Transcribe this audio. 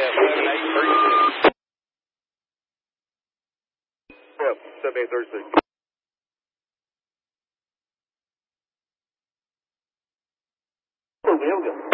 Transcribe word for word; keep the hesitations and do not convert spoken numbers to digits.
seven eight three six. Yep, seven eight three six. 不用的。